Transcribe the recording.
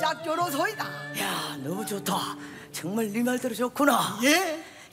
짝조로소이다. 야, 너무 좋다. 정말 네 말대로 좋구나. 예.